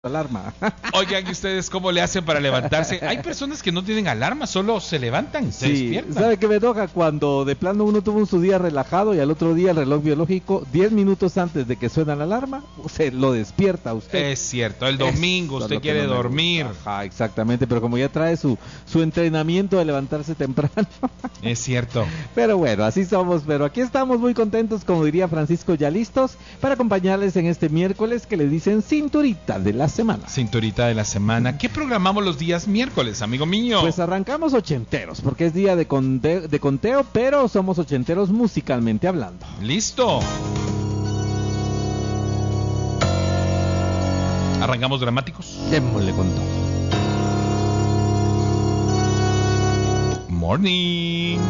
alarma. Oigan, ¿y ustedes cómo le hacen para levantarse? Hay personas que no tienen alarma, solo se levantan, se despiertan. ¿Sabe qué me enoja? Cuando de plano uno tuvo su día relajado y al otro día el reloj biológico, 10 minutos antes de que suene la alarma, se lo despierta a usted. Es cierto, el domingo usted quiere dormir. Ajá, exactamente, pero como ya trae su entrenamiento de levantarse temprano. Es cierto. Pero bueno, así somos, pero aquí estamos muy contentos, como diría Francisco, ya listos para acompañarles en este miércoles que le dicen cinturita de la semana. Cinturita de la semana. ¿Qué programamos los días miércoles, amigo mío? Pues arrancamos ochenteros, porque es día de conteo, pero somos ochenteros musicalmente hablando. Listo. ¿Arrancamos dramáticos? Démosle con todo. Morning.